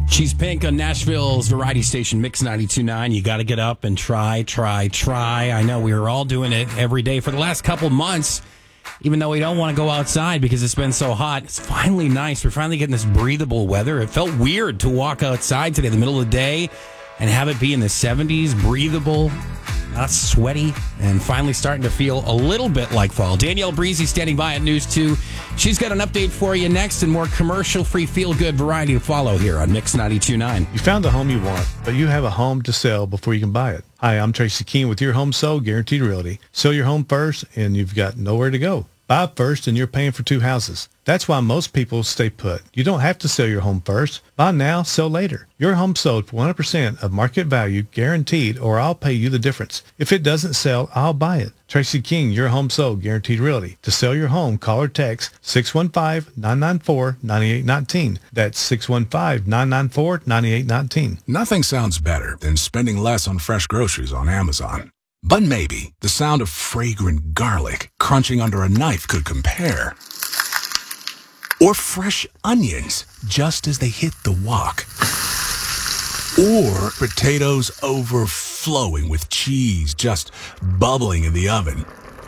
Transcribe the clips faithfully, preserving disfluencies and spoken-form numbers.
She's Pink on Nashville's variety station, Mix ninety-two point nine. You got to get up and try, try, try. I know we were all doing it every day for the last couple months, even though we don't want to go outside because it's been so hot. It's finally nice. We're finally getting this breathable weather. It felt weird to walk outside today in the middle of the day and have it be in the seventies, breathable, not sweaty, and finally starting to feel a little bit like fall. Danielle Breezy standing by at News two. She's got an update for you next and more commercial-free feel-good variety to follow here on Mix ninety-two point nine. You found the home you want, but you have a home to sell before you can buy it. Hi, I'm Tracy Keene with Your Home Sold Guaranteed Realty. Sell your home first, and you've got nowhere to go. Buy first, and you're paying for two houses. That's why most people stay put. You don't have to sell your home first. Buy now, sell later. Your home sold for one hundred percent of market value, guaranteed, or I'll pay you the difference. If it doesn't sell, I'll buy it. Tracy King, Your Home Sold Guaranteed Realty. To sell your home, call or text six one five, nine nine four, nine eight one nine. That's six one five, nine nine four, nine eight one nine. Nothing sounds better than spending less on fresh groceries on Amazon. But maybe the sound of fragrant garlic crunching under a knife could compare. Or fresh onions just as they hit the wok. Or potatoes overflowing with cheese just bubbling in the oven.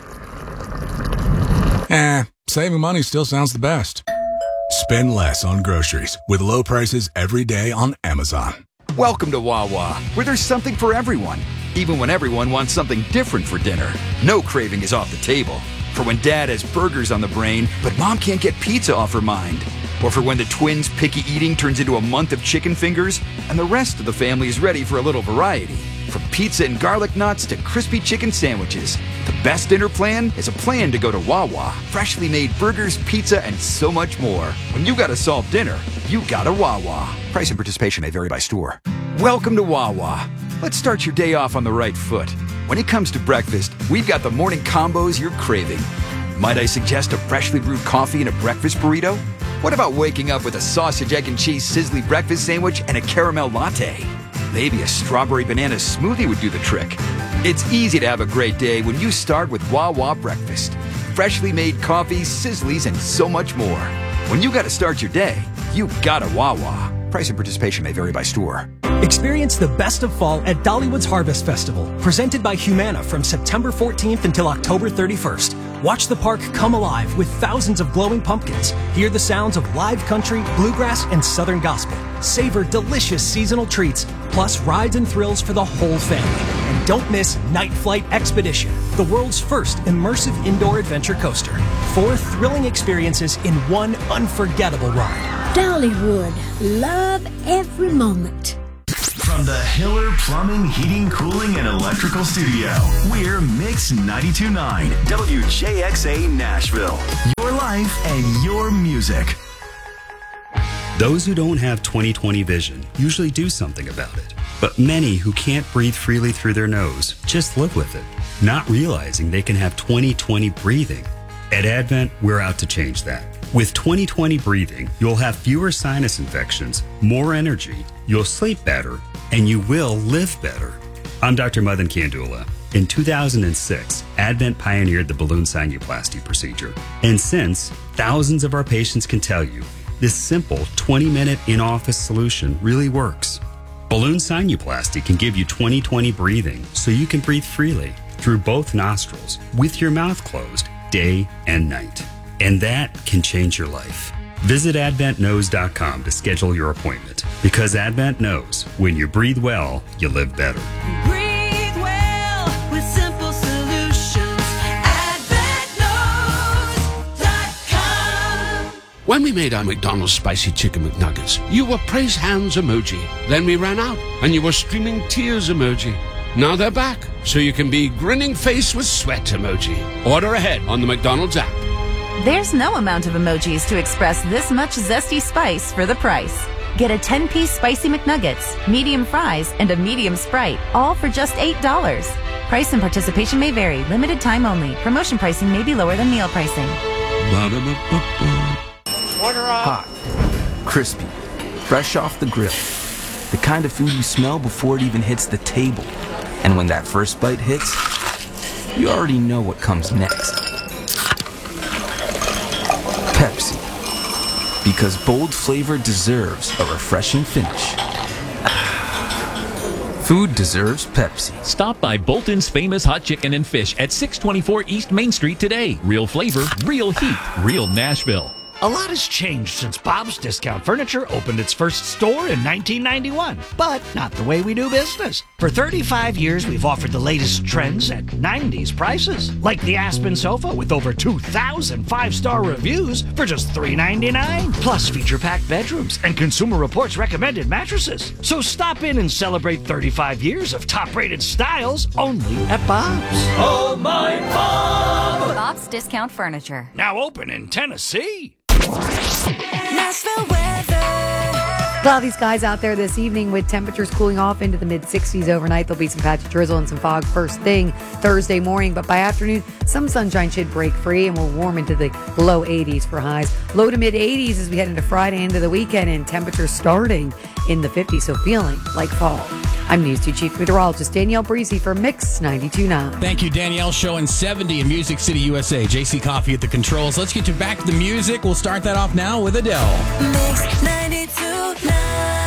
Eh, saving money still sounds the best. Spend less on groceries with low prices every day on Amazon. Welcome to Wawa, where there's something for everyone, even when everyone wants something different for dinner. No craving is off the table. For when Dad has burgers on the brain, but Mom can't get pizza off her mind. Or for when the twins' picky eating turns into a month of chicken fingers, and the rest of the family is ready for a little variety. From pizza and garlic knots to crispy chicken sandwiches, the best dinner plan is a plan to go to Wawa. Freshly made burgers, pizza, and so much more. When you gotta solve dinner, you gotta Wawa. Price and participation may vary by store. Welcome to Wawa. Let's start your day off on the right foot. When it comes to breakfast, we've got the morning combos you're craving. Might I suggest a freshly brewed coffee and a breakfast burrito? What about waking up with a sausage, egg, and cheese sizzly breakfast sandwich and a caramel latte? Maybe a strawberry banana smoothie would do the trick. It's easy to have a great day when you start with Wawa breakfast. Freshly made coffees, sizzlies, and so much more. When you gotta start your day, you gotta Wawa. Price and participation may vary by store. Experience the best of fall at Dollywood's Harvest Festival, presented by Humana from September fourteenth until October thirty-first. Watch the park come alive with thousands of glowing pumpkins. Hear the sounds of live country, bluegrass, and southern gospel. Savor delicious seasonal treats, plus rides and thrills for the whole family. And don't miss Night Flight Expedition, the world's first immersive indoor adventure coaster. Four thrilling experiences in one unforgettable ride. Dollywood, love every moment. From the Hiller Plumbing, Heating, Cooling, and Electrical Studio, we're Mix ninety-two point nine, W J X A Nashville. Your life and your music. Those who don't have twenty twenty vision usually do something about it. But many who can't breathe freely through their nose just live with it, not realizing they can have twenty twenty breathing. At Advent, we're out to change that. With twenty twenty breathing, you'll have fewer sinus infections, more energy, you'll sleep better, and you will live better. I'm Doctor Madan Kandula. In two thousand six, Advent pioneered the balloon sinuplasty procedure. And since, thousands of our patients can tell you, this simple twenty-minute in-office solution really works. Balloon sinuplasty can give you twenty twenty breathing so you can breathe freely through both nostrils with your mouth closed day and night. And that can change your life. Visit advent knows dot com to schedule your appointment, because Advent knows when you breathe well, you live better. Breathe well with simple solutions. advent knows dot com. When we made our McDonald's Spicy Chicken McNuggets, you were praise hands emoji. Then we ran out, and you were streaming tears emoji. Now they're back, so you can be grinning face with sweat emoji. Order ahead on the McDonald's app. There's no amount of emojis to express this much zesty spice for the price. Get a ten-piece Spicy McNuggets, medium fries, and a medium Sprite, all for just eight dollars. Price and participation may vary. Limited time only. Promotion pricing may be lower than meal pricing. Hot, crispy, fresh off the grill. The kind of food you smell before it even hits the table. And when that first bite hits, you already know what comes next. Pepsi. Because bold flavor deserves a refreshing finish. Food deserves Pepsi. Stop by Bolton's Famous Hot Chicken and Fish at six twenty-four East Main Street today. Real flavor, real heat, real Nashville. A lot has changed since Bob's Discount Furniture opened its first store in nineteen ninety-one, but not the way we do business. For thirty-five years, we've offered the latest trends at nineties prices, like the Aspen sofa with over two thousand five-star reviews for just three ninety-nine, plus feature-packed bedrooms and Consumer Reports recommended mattresses. So stop in and celebrate thirty-five years of top-rated styles only at Bob's. Oh, my Bob! Bob's Discount Furniture. Now open in Tennessee. Nashville weather. Cloudy skies out there this evening with temperatures cooling off into the mid sixties overnight. There'll be some patchy drizzle and some fog first thing Thursday morning, but by afternoon, some sunshine should break free and we'll warm into the low eighties for highs. Low to mid eighties as we head into Friday into the weekend, and temperatures starting in the fifties, so feeling like fall. I'm News two Chief Meteorologist Danielle Breezy for Mix ninety-two point nine. Thank you, Danielle. Showing seventy in Music City, U S A. J C Coffee at the controls. Let's get you back to the music. We'll start that off now with Adele. Mix ninety-two point nine.